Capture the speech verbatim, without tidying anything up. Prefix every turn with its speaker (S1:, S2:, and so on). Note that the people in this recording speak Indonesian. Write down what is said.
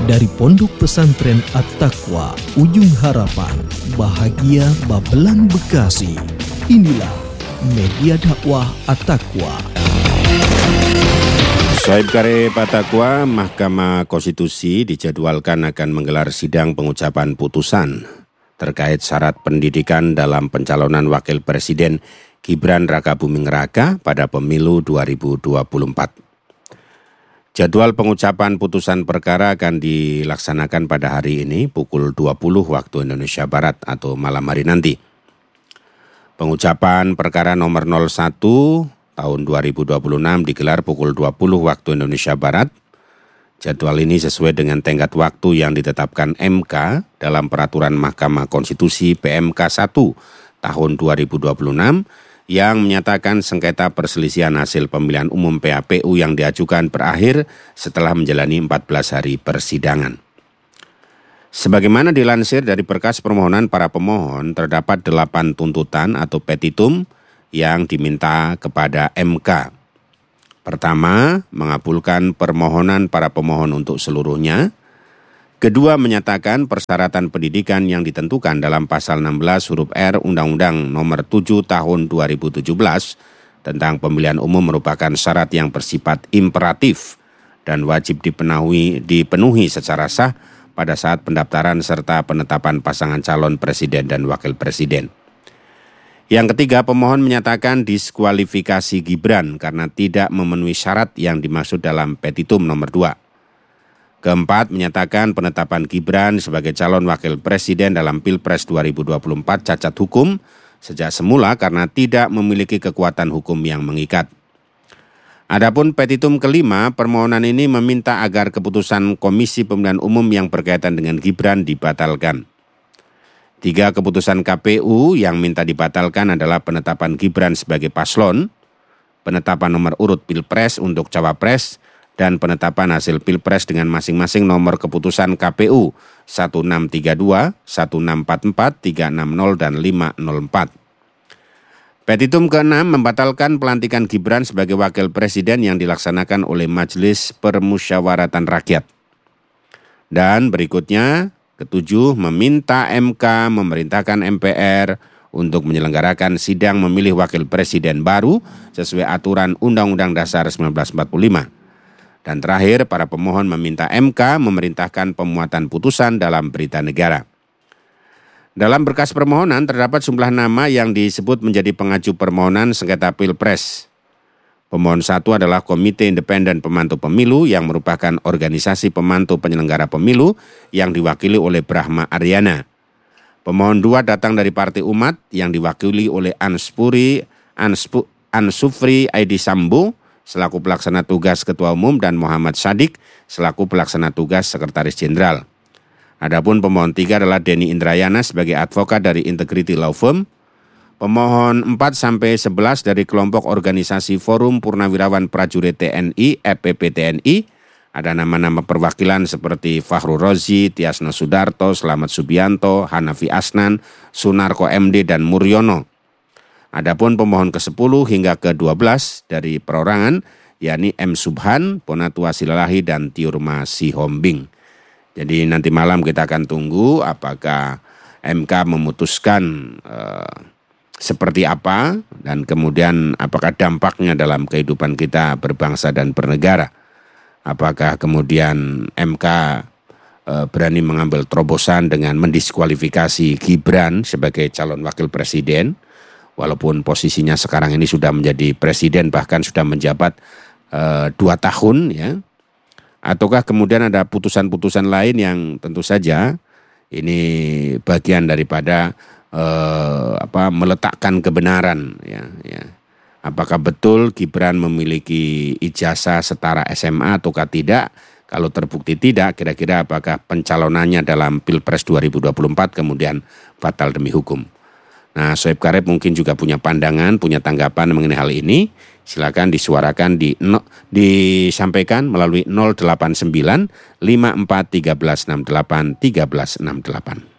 S1: Dari Pondok Pesantren At-Taqwa, Ujung Harapan, Bahagia Babelan Bekasi. Inilah Media Dakwah At-Taqwa.
S2: Sohib Karib At-Taqwa, Mahkamah Konstitusi dijadwalkan akan menggelar sidang pengucapan putusan terkait syarat pendidikan dalam pencalonan Wakil Presiden Gibran Rakabuming Raka pada pemilu dua ribu dua puluh empat. Jadwal pengucapan putusan perkara akan dilaksanakan pada hari ini pukul dua puluh waktu Indonesia Barat atau malam hari nanti. Pengucapan perkara nomor nol satu tahun dua ribu dua puluh enam digelar pukul dua puluh waktu Indonesia Barat. Jadwal ini sesuai dengan tenggat waktu yang ditetapkan M K dalam Peraturan Mahkamah Konstitusi P M K satu tahun dua ribu dua puluh enam yang menyatakan sengketa perselisihan hasil pemilihan umum P H P U yang diajukan berakhir setelah menjalani empat belas hari persidangan. Sebagaimana dilansir dari berkas permohonan para pemohon, terdapat delapan tuntutan atau petitum yang diminta kepada M K. Pertama, mengabulkan permohonan para pemohon untuk seluruhnya. Kedua, menyatakan persyaratan pendidikan yang ditentukan dalam pasal enam belas huruf R Undang-Undang Nomor tujuh Tahun dua ribu tujuh belas tentang pemilihan umum merupakan syarat yang bersifat imperatif dan wajib dipenuhi, dipenuhi secara sah pada saat pendaftaran serta penetapan pasangan calon presiden dan wakil presiden. Yang ketiga, pemohon menyatakan diskualifikasi Gibran karena tidak memenuhi syarat yang dimaksud dalam petitum nomor dua. Keempat, menyatakan penetapan Gibran sebagai calon wakil presiden dalam Pilpres dua ribu dua puluh empat cacat hukum sejak semula karena tidak memiliki kekuatan hukum yang mengikat. Adapun petitum kelima, permohonan ini meminta agar keputusan Komisi Pemilihan Umum yang berkaitan dengan Gibran dibatalkan. Tiga keputusan K P U yang minta dibatalkan adalah penetapan Gibran sebagai paslon, penetapan nomor urut Pilpres untuk Cawapres, dan penetapan hasil Pilpres dengan masing-masing nomor keputusan K P U satu enam tiga dua, satu enam empat empat, tiga enam nol, dan lima nol empat. Petitum keenam membatalkan pelantikan Gibran sebagai wakil presiden yang dilaksanakan oleh Majelis Permusyawaratan Rakyat. Dan berikutnya, ketujuh, meminta M K memerintahkan M P R untuk menyelenggarakan sidang memilih wakil presiden baru sesuai aturan Undang-Undang Dasar seribu sembilan ratus empat puluh lima. Dan terakhir, para pemohon meminta M K memerintahkan pemuatan putusan dalam berita negara. Dalam berkas permohonan terdapat sejumlah nama yang disebut menjadi pengaju permohonan sengketa Pilpres. Pemohon satu adalah Komite Independen Pemantau Pemilu yang merupakan organisasi pemantau penyelenggara pemilu yang diwakili oleh Brahma Aryana. Pemohon dua datang dari Partai Umat yang diwakili oleh Anspuri, Anspu, Ansufri Aidi Sambo selaku pelaksana tugas Ketua Umum dan Muhammad Sadik selaku pelaksana tugas Sekretaris Jenderal. Adapun pemohon tiga adalah Denny Indrayana sebagai advokat dari Integrity Law Firm. Pemohon empat sampai sebelas dari kelompok organisasi Forum Purnawirawan Prajurit T N I, F P P T N I. Ada nama-nama perwakilan seperti Fahru Rozi, Tiasno Sudarto, Slamet Subianto, Hanafi Asnan, Sunarko M D, dan Muryono. Adapun pemohon ke sepuluh hingga ke dua belas dari perorangan, yakni M. Subhan, Ponatua Silalahi, dan Tiurma Sihombing. Jadi nanti malam kita akan tunggu apakah M K memutuskan eh, seperti apa dan kemudian apakah dampaknya dalam kehidupan kita berbangsa dan bernegara. Apakah kemudian M K eh, berani mengambil terobosan dengan mendiskualifikasi Gibran sebagai calon wakil presiden, walaupun posisinya sekarang ini sudah menjadi presiden bahkan sudah menjabat eh, dua tahun ya. Ataukah kemudian ada putusan-putusan lain yang tentu saja ini bagian daripada eh, apa meletakkan kebenaran ya, ya. Apakah betul Gibran memiliki ijazah setara S M A ataukah tidak? Kalau terbukti tidak, kira-kira apakah pencalonannya dalam Pilpres dua ribu dua puluh empat kemudian batal demi hukum? Nah, Sohib Karib mungkin juga punya pandangan, punya tanggapan mengenai hal ini. Silakan disuarakan, di, no, disampaikan melalui nol delapan sembilan lima empat satu tiga enam delapan satu tiga enam delapan.